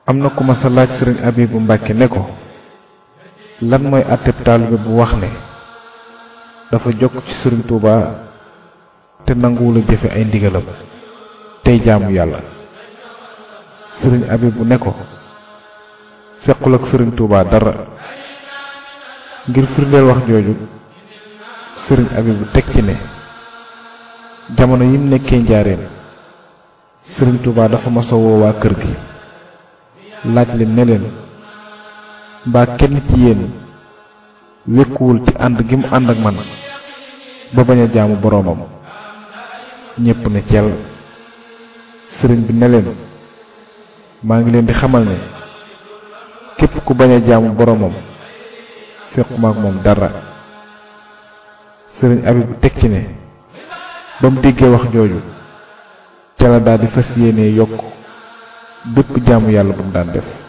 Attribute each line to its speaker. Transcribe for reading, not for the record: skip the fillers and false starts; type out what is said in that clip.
Speaker 1: am na ku ma sa laaj sëriñ Abibu Mbàkke ne ko lan mooy àtteb taalibe bu wax ne dafa jokk ci sëriñ Tuuba te nanguwul a jëfe ay ndigalam tey jaamu yàlla. sëriñ Abibu ne ko sequl ak sëriñ Tuuba dara. ngir firndeel wax jooju sëriñ Abibu teg ci ne jamono yim nekkee njaareem sëriñ Tuuba dafa masa woo waa kër gi laaj leen ne leen mbaa kenn ci yéen wekkuwul ci ànd gi mu ànd ak man ba bañ a jaamu boroomam. ñépp ne cel. sëriñ bi ne leen maa ngi leen di xamal ne képp ku bañ a jaamu boroomam séquma ak moom dara. sëriñ Abibu teg ci ne ba mu déggee wax jooju ca la daal di fas yéene yokk bépp jaamu yàlla bu mu daan def.